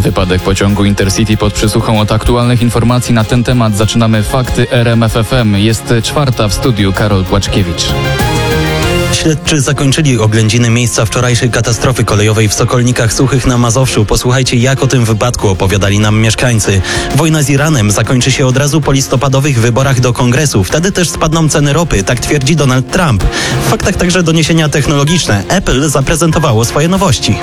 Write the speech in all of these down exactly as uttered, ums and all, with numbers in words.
Wypadek pociągu Intercity pod Przysłuchą. Od aktualnych informacji na ten temat zaczynamy Fakty R M F F M. Jest czwarta, w studiu Karol Płaczkiewicz. Śledczy zakończyli oględziny miejsca wczorajszej katastrofy kolejowej w Sokolnikach Suchych na Mazowszu. Posłuchajcie, jak o tym wypadku opowiadali nam mieszkańcy. Wojna z Iranem zakończy się od razu po listopadowych wyborach do Kongresu. Wtedy też spadną ceny ropy, tak twierdzi Donald Trump. W faktach także doniesienia technologiczne. Apple zaprezentowało swoje nowości.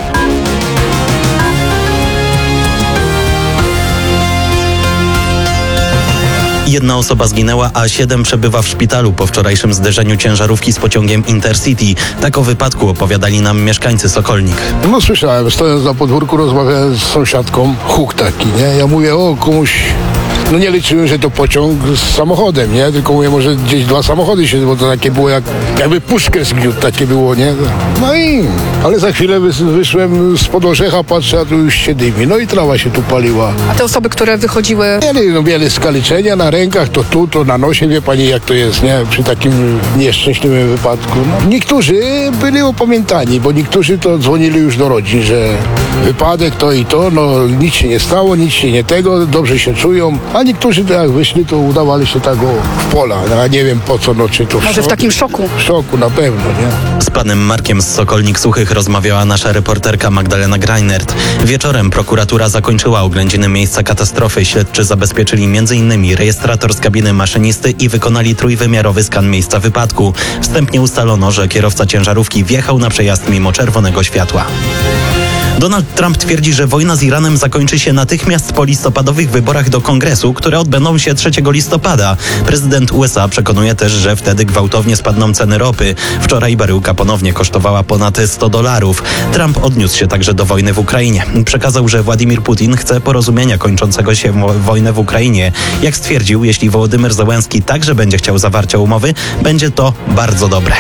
Jedna osoba zginęła, a siedem przebywa w szpitalu po wczorajszym zderzeniu ciężarówki z pociągiem Intercity. Tak o wypadku opowiadali nam mieszkańcy Sokolnik. No słyszałem, stojąc na podwórku, rozmawiałem z sąsiadką, huk taki, nie? Ja mówię, o komuś... No nie liczyłem, że to pociąg z samochodem, nie? Tylko mówię, może gdzieś dwa samochody się, bo to takie było jak, jakby puszkę zgniótł, takie było, nie? No i, ale za chwilę wyszłem spod orzecha, patrzę, a tu już się dymi. No i trawa się tu paliła. A te osoby, które wychodziły? Mieli, no, mieli skaleczenia na rękach, to tu, to na nosie, wie pani jak to jest, nie? Przy takim nieszczęśliwym wypadku. No. Niektórzy byli opamiętani, bo niektórzy to dzwonili już do rodzin, że wypadek to i to, no nic się nie stało, nic się nie tego, dobrze się czują. A niektórzy to jak wyszli, to udawali się tak o, w pola. No, a nie wiem po co, no czy to w Może w takim szoku? W szoku na pewno, nie? Z panem Markiem z Sokolnik Suchych rozmawiała nasza reporterka Magdalena Greinert. Wieczorem prokuratura zakończyła oględziny miejsca katastrofy. Śledczy zabezpieczyli między innymi rejestrator z kabiny maszynisty i wykonali trójwymiarowy skan miejsca wypadku. Wstępnie ustalono, że kierowca ciężarówki wjechał na przejazd mimo czerwonego światła. Donald Trump twierdzi, że wojna z Iranem zakończy się natychmiast po listopadowych wyborach do Kongresu, które odbędą się trzeciego listopada. Prezydent U S A przekonuje też, że wtedy gwałtownie spadną ceny ropy. Wczoraj baryłka ponownie kosztowała ponad sto dolarów. Trump odniósł się także do wojny w Ukrainie. Przekazał, że Władimir Putin chce porozumienia kończącego się wojnę w Ukrainie. Jak stwierdził, jeśli Wołodymyr Zełenski także będzie chciał zawarcia umowy, będzie to bardzo dobre.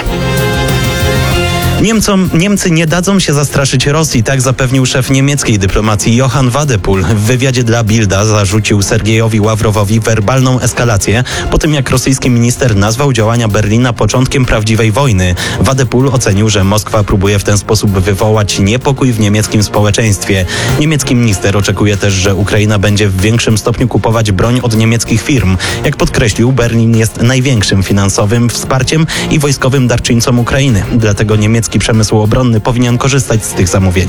Niemcom, Niemcy nie dadzą się zastraszyć Rosji, tak zapewnił szef niemieckiej dyplomacji Johann Wadephul. W wywiadzie dla Bilda zarzucił Sergiejowi Ławrowowi werbalną eskalację po tym, jak rosyjski minister nazwał działania Berlina początkiem prawdziwej wojny. Wadephul ocenił, że Moskwa próbuje w ten sposób wywołać niepokój w niemieckim społeczeństwie. Niemiecki minister oczekuje też, że Ukraina będzie w większym stopniu kupować broń od niemieckich firm. Jak podkreślił, Berlin jest największym finansowym wsparciem i wojskowym darczyńcą Ukrainy. Dlatego niemiecki przemysł obronny powinien korzystać z tych zamówień.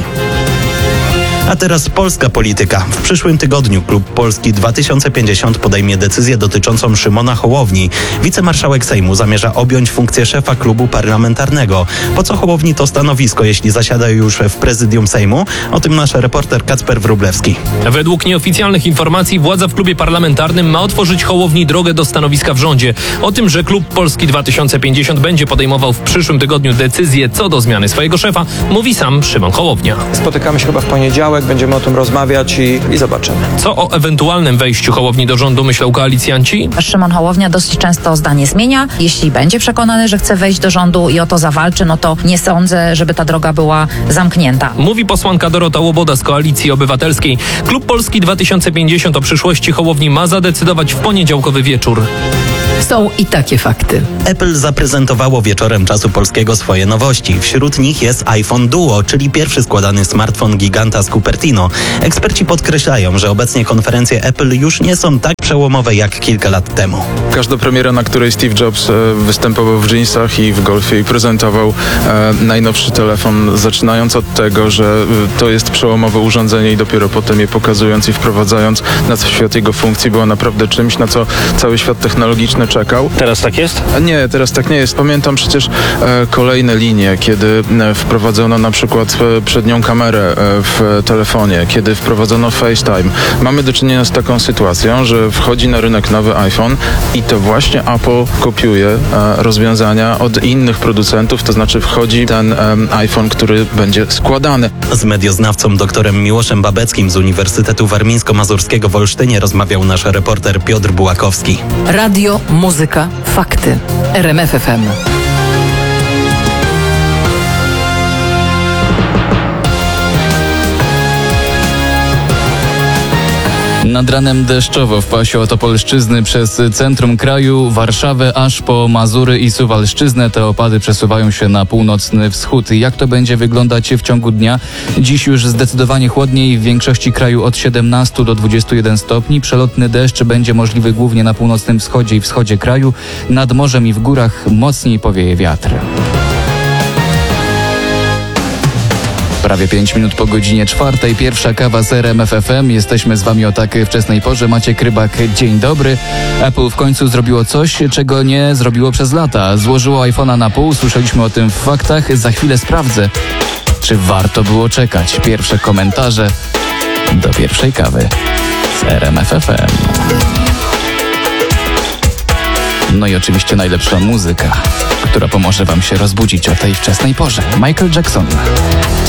A teraz polska polityka. W przyszłym tygodniu Klub Polski dwa tysiące pięćdziesiąt podejmie decyzję dotyczącą Szymona Hołowni. Wicemarszałek Sejmu zamierza objąć funkcję szefa klubu parlamentarnego. Po co Hołowni to stanowisko, jeśli zasiada już w prezydium Sejmu? O tym nasz reporter Kacper Wróblewski. Według nieoficjalnych informacji władza w klubie parlamentarnym ma otworzyć Hołowni drogę do stanowiska w rządzie. O tym, że Klub Polski dwa tysiące pięćdziesiąt będzie podejmował w przyszłym tygodniu decyzję co do zmiany swojego szefa, mówi sam Szymon Hołownia. Spotykamy się chyba w poniedziałek. Będziemy o tym rozmawiać i, i zobaczymy. Co o ewentualnym wejściu Hołowni do rządu myślą koalicjanci? Szymon Hołownia dosyć często zdanie zmienia. Jeśli będzie przekonany, że chce wejść do rządu i o to zawalczy, no to nie sądzę, żeby ta droga była zamknięta. Mówi posłanka Dorota Łoboda z Koalicji Obywatelskiej. Klub Polski dwa tysiące pięćdziesiąt o przyszłości Hołowni ma zadecydować w poniedziałkowy wieczór. Są i takie fakty. Apple zaprezentowało wieczorem Czasu Polskiego swoje nowości. Wśród nich jest iPhone Duo, czyli pierwszy składany smartfon giganta z Cupertino. Eksperci podkreślają, że obecnie konferencje Apple już nie są tak przełomowe jak kilka lat temu. Każda premiera, na której Steve Jobs występował w dżinsach i w golfie i prezentował e, najnowszy telefon, zaczynając od tego, że to jest przełomowe urządzenie i dopiero potem je pokazując i wprowadzając na świat jego funkcji, było naprawdę czymś, na co cały świat technologiczny czekał. Teraz tak jest? Nie, teraz tak nie jest. Pamiętam przecież e, kolejne linie, kiedy e, wprowadzono na przykład e, przednią kamerę e, w telefonie, kiedy wprowadzono FaceTime. Mamy do czynienia z taką sytuacją, że wchodzi na rynek nowy iPhone i to właśnie Apple kopiuje e, rozwiązania od innych producentów, to znaczy wchodzi ten e, iPhone, który będzie składany. Z medioznawcą doktorem Miłoszem Babeckim z Uniwersytetu Warmińsko-Mazurskiego w Olsztynie rozmawiał nasz reporter Piotr Bułakowski. Radio, muzyka, fakty. R M F F M. Nad ranem deszczowo w pasie od Opolszczyzny przez centrum kraju, Warszawę aż po Mazury i Suwalszczyznę. Te opady przesuwają się na północny wschód. Jak to będzie wyglądać w ciągu dnia? Dziś już zdecydowanie chłodniej, w większości kraju od siedemnastu do dwudziestu jeden stopni. Przelotny deszcz będzie możliwy głównie na północnym wschodzie i wschodzie kraju. Nad morzem i w górach mocniej powieje wiatr. Prawie pięć minut po godzinie czwartej, pierwsza kawa z R M F F M. Jesteśmy z wami o tak wczesnej porze. Maciek Rybak, dzień dobry. Apple w końcu zrobiło coś, czego nie zrobiło przez lata. Złożyło iPhone'a na pół, słyszeliśmy o tym w faktach. Za chwilę sprawdzę, czy warto było czekać. Pierwsze komentarze do pierwszej kawy z R M F F M. No i oczywiście najlepsza muzyka, która pomoże wam się rozbudzić o tej wczesnej porze. Michael Jackson.